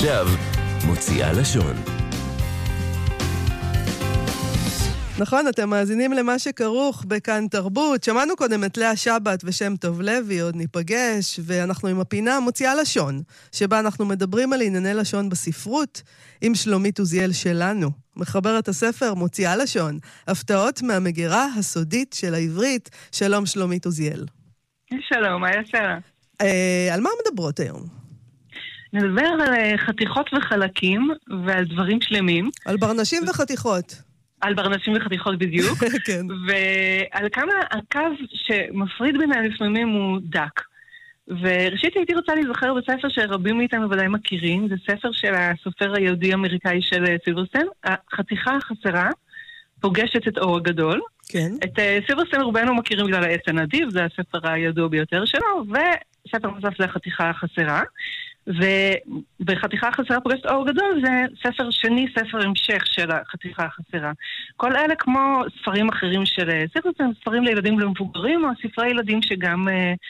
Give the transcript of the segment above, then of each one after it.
ועכשיו, מוציאה לשון. נכון, אתם מאזינים למה שכרוך בכאן תרבות. שמענו קודם את לאה שבת ושם טוב לוי, עוד ניפגש, ואנחנו עם הפינה מוציאה לשון, שבה אנחנו מדברים על ענייני לשון בספרות, עם שלומית עוזיאל שלנו, מחברת הספר מוציאה לשון, הפתעות מהמגירה הסודית של העברית. שלום שלומית עוזיאל. שלום, מה יצא? על מה מדברות היום? נדבר על חתיכות וחלקים ועל דברים שלמים. על ברנשים וחתיכות. על ברנשים וחתיכות בדיוק. כן. ועל כמה הקו שמפריד ביניהם לפעמים הוא דק. וראשית הייתי רוצה להיזכר בספר שרבים מאיתנו ודאי מכירים, זה ספר של הסופר היהודי-אמריקאי של סילברסטיין, החתיכה החסרה, פוגשת את אור הגדול. כן. את סילברסטיין רובנו מכירים בגלל העץ הנדיב, זה הספר הידוע ביותר שלו, וספר נוסף זה החתיכה החסרה. ובחתיכה החסרה פוגשת אור גדול זה ספר שני, ספר המשך של החתיכה החסרה. כל אלה כמו ספרים אחרים של ספרים, ספרים לילדים ולמבוגרים, או ספרי ילדים שגם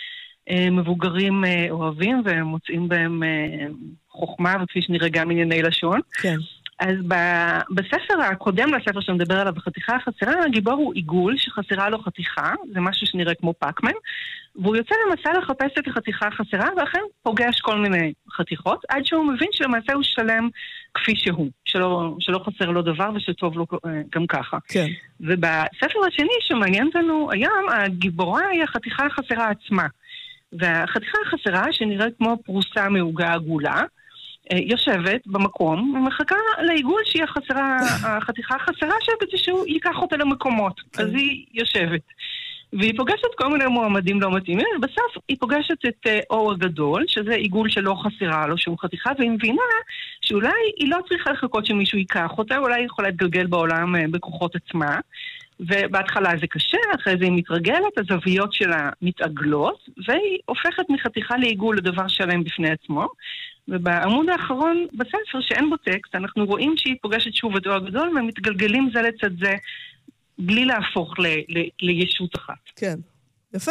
מבוגרים אוהבים ומוצאים בהם חוכמה, וכפי שנראה גם ענייני לשון. כן. אז בספר הקודם לספר שמדבר עליו בחתיכה החסרה, הגיבור הוא עיגול שחסרה לו חתיכה, זה משהו שנראה כמו פאקמן, והוא יוצא למסע לחפש את החתיכה החסרה, ואכן פוגש כל מיני חתיכות, עד שהוא מבין שלמעשה הוא שלם כפי שהוא, שלא חסר לו דבר ושטוב לו גם ככה. כן. ובספר השני שמעניין אותנו היום, הגיבורה היא החתיכה החסרה עצמה. והחתיכה החסרה, שנראית כמו פרוסה מעוגה עגולה, יושבת במקום ומחכה לעיגול שהיא החתיכה החסרה שבתי שהוא ייקח אותה למקומות. אז היא יושבת. והיא פוגשת כל מיני מועמדים לא מתאימים, ובסוף היא פוגשת את אור הגדול, שזה עיגול שלא חסרה לו שום חתיכה, והיא מבינה שאולי היא לא צריכה לחכות שמישהו ייקח אותה, אולי היא יכולה להתגלגל בעולם בכוחות עצמה. ובהתחלה זה קשה, אחרי זה היא מתרגלת, הזוויות שלה מתעגלות, והיא הופכת מחתיכה לעיגול לדבר שלם בפני עצמו. ובעמוד האחרון בספר, שאין בו טקסט, אנחנו רואים שהיא פוגשת שוב את אור הגדול, ומתגלגלים זה לצד זה, בלי להפוך לישות אחת. כן, יפה.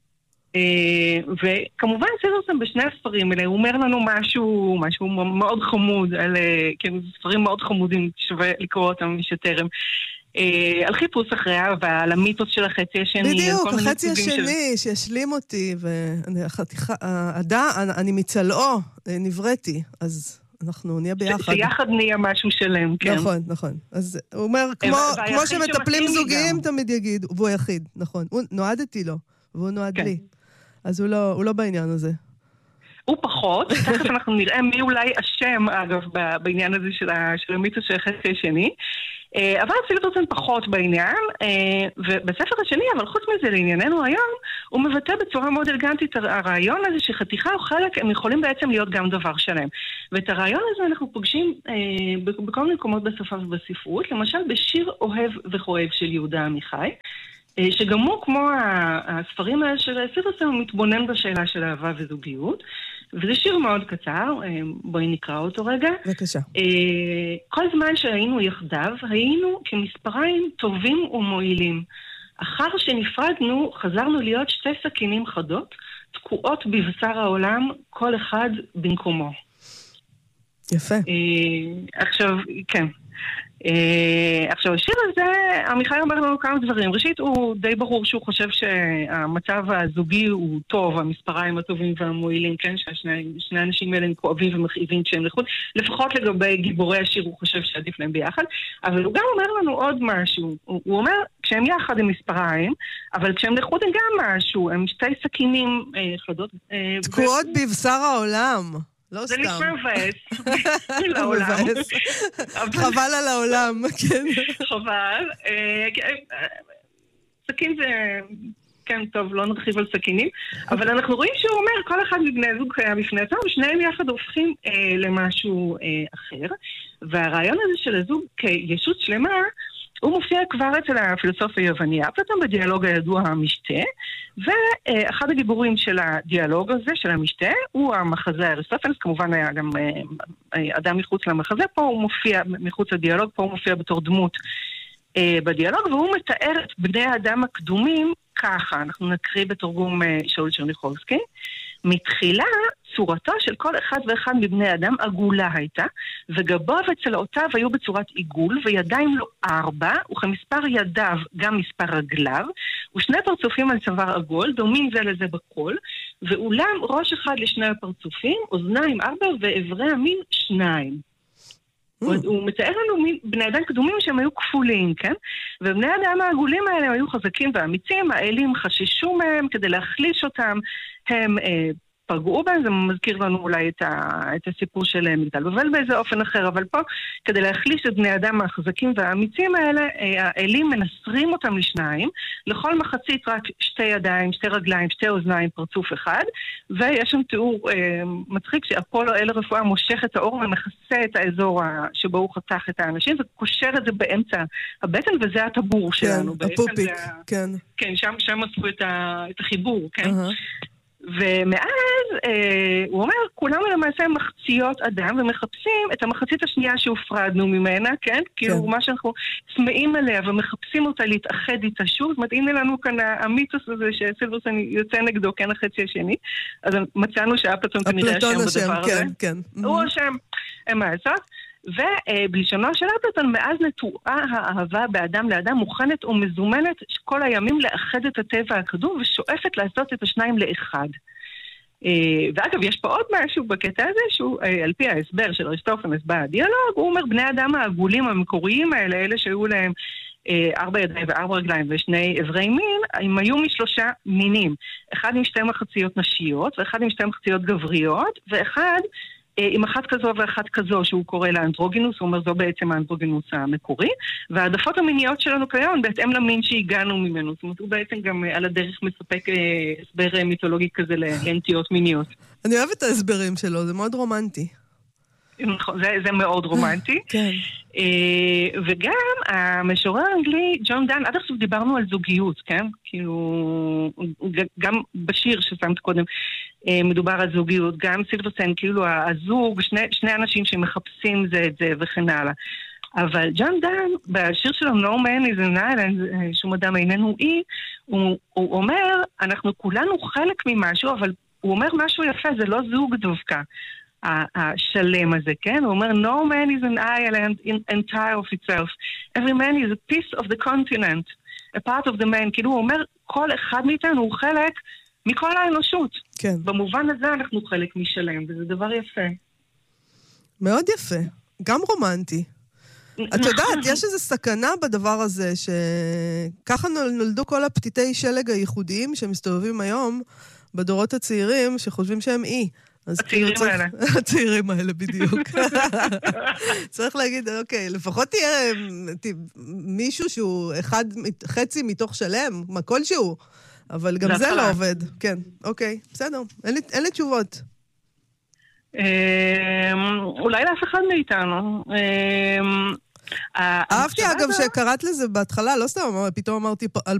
וכמובן סילברסטיין בשני הספרים האלה, הוא אומר לנו משהו מאוד חמוד, כן, ספרים מאוד חמודים, שווה לקרוא אותם משטרם. על חיפוש אחרי אהבה, על המיתוס של החצי השני. בדיוק, החצי השני שישלים אותי, אני מצלעו, נבראתי, אז אנחנו נהיה ביחד. שיחד נהיה משהו שלם, כן. נכון, נכון. אז הוא אומר, כמו שמטפלים זוגיים תמיד יגיד, והוא היחיד, נכון. נועדתי לו, והוא נועד לי. אז הוא לא בעניין הזה. הוא פחות, תכף אנחנו נראה מי אולי אשם, אגב, בעניין הזה של המיתוס של החצי השני. אבל סילברסטיין פחות בעניין, ובספר השני, אבל חוץ מזה לענייננו היום, הוא מבטא בצורה מאוד אלגנטית הרעיון הזה שחתיכה או חלק הם יכולים בעצם להיות גם דבר שלם. ואת הרעיון הזה אנחנו פוגשים בכל מיני מקומות בשפה ובספרות, למשל בשיר אוהב וחואב של יהודה עמיחי, שגם הוא כמו הספרים האלה של סילברסטיין הוא מתבונן בשאלה של אהבה וזוגיות, וזה שיר מאוד קצר, בואי נקרא אותו רגע. בבקשה. כל זמן שהיינו יחדיו, היינו כמספריים טובים ומועילים. אחר שנפרדנו, חזרנו להיות שתי סכינים חדות, תקועות בבשר העולם, כל אחד במקומו. יפה. עכשיו, כן. עכשיו, השיר הזה, עמיחי אומר לנו כמה דברים. ראשית, הוא די ברור שהוא חושב שהמצב הזוגי הוא טוב, המספריים הטובים והמועילים, כן? ששני האנשים האלה הם כואבים ומכאיבים כשהם לחוד. לפחות לגבי גיבורי השיר הוא חושב שעדיף להם ביחד. אבל הוא גם אומר לנו עוד משהו. הוא אומר, כשהם יחד הם מספריים, אבל כשהם לחוד הם גם משהו. הם שתי סכינים חדות. תקועות בבשר העולם. לא זה סתם. נשמע מבאס לעולם. חבל על העולם, כן. חבל. סכין זה... כן, טוב, לא נרחיב על סכינים, אבל אנחנו רואים שהוא אומר, כל אחד מבני הזוג קיים בפני עצמו, ושניהם יחד הופכים למשהו אחר. והרעיון הזה של הזוג כישות שלמה, הוא מופיע כבר אצל הפילוסוף היווני אפלטון בדיאלוג הידוע המשתה, ואחד הגיבורים של הדיאלוג הזה, של המשתה, הוא המחזה אריסטופנס, כמובן היה גם אדם מחוץ למחזה, פה הוא מופיע מחוץ לדיאלוג, פה הוא מופיע בתור דמות בדיאלוג, והוא מתאר את בני האדם הקדומים ככה, אנחנו נקריא בתרגום שאול צ'רניחובסקי, מתחילה צורתו של כל אחד ואחד מבני אדם עגולה הייתה, וגבו וצלעותיו היו בצורת עיגול, וידיים לו 4, וכמספר ידיו גם מספר רגליו, ושני פרצופים על צוואר עגול, דומים זה לזה בכל, ואולם ראש אחד לשני הפרצופים, אוזניים 4 ואיברי המין 2. הוא מתאר לנו בני אדם קדומים שהם היו כפולים, כן? ובני אדם העגולים האלה היו חזקים ואמיצים, האלים חששו מהם כדי להחליש אותם, הם פגעו בהם, זה מזכיר לנו אולי את הסיפור של מגדל בבל באיזה אופן אחר, אבל פה, כדי להחליש את בני אדם החזקים והאמיצים האלה, האלים מנסרים אותם לשניים, לכל מחצית רק 2 ידיים, 2 רגליים, 2 אוזניים, פרצוף אחד, ויש שם תיאור מצחיק שאפולו אל הרפואה מושך את האור ומכסה את האזור שבו הוא חתך את האנשים, וקושר את זה באמצע הבטן, וזה הטבור שלנו. כן, הפופיק, כן. כן, שם עשו את החיבור, כן? ומאז, הוא אומר, כולנו למעשה מחציות אדם, ומחפשים את המחצית השנייה שהופרדנו ממנה, כן? כאילו מה שאנחנו צמאים עליה ומחפשים אותה להתאחד איתה שוב, מתאים לנו כאן המיתוס הזה שסילברסון יוצא נגדו, כן, החצי השני, אז מצאנו שאפלטון כנראה אשם בדבר הזה. כן. הוא אשם, אין מה לעשות. ובלשונו של אפלטון, מאז נטועה האהבה באדם לאדם מוכנת ומזומנת כל הימים לאחד את הטבע הקדום ושואפת לעשות את השניים לאחד. ואגב, יש פה עוד משהו בקטע הזה, שהוא על פי ההסבר של אריסטופנס בדיאלוג, הוא אומר, בני אדם העגולים המקוריים האלה, אלה שהיו להם 4 ידיים ו4 רגליים ושני עברי מין, הם היו מ3 מינים. אחד עם 2 מחציות נשיות, ואחד עם 2 מחציות גבריות, ואחד עם אחת כזו ואחת כזו, שהוא קורא לאנדרוגינוס, הוא אומר, זו בעצם האנדרוגינוס המקורי, והעדפות המיניות שלנו כיום, בהתאם למין שהגענו ממנו. זאת אומרת, הוא בעצם גם על הדרך מספק הסבר מיתולוגי כזה לנטיות מיניות. אני אוהבת את ההסברים שלו, זה מאוד רומנטי. נכון, זה מאוד רומנטי. כן. וגם המשורר האנגלי, ג'ון דן, עד עכשיו דיברנו על זוגיות, כן? כאילו, גם בשיר ששמת קודם, מדובר על זוגיות, גם סילברסן, כאילו הזוג, שני אנשים שמחפשים זה את זה וכן הלאה. אבל ג'ון דן, בשיר שלו No Man is an Island, שום אדם איננו אי, הוא אומר, אנחנו כולנו חלק ממשהו, אבל הוא אומר משהו יפה, זה לא זוג דווקא. השלם הזה, כן? הוא אומר, no man is an island entire of itself. Every man is a piece of the continent, a part of the man. כאילו הוא אומר, כל אחד מאיתנו הוא חלק מכל האנושות. כן. במובן הזה אנחנו חלק משלם, וזה דבר יפה. מאוד יפה. גם רומנטי. את יודעת, יש איזו סכנה בדבר הזה, שככה נולדו כל הפתיתי שלג הייחודיים שמסתובבים היום בדורות הצעירים, שחושבים שהם אי. הצעירים האלה. הצעירים האלה, בדיוק. צריך להגיד, אוקיי, לפחות תהיה מישהו שהוא חצי מתוך שלם, מה כלשהו, אבל גם זה לא עובד. כן, אוקיי, בסדר. אין לי תשובות. אולי לאף אחד מאיתנו. אהבתי אגב שקראת לזה בהתחלה, לא סתם, פתאום אמרתי על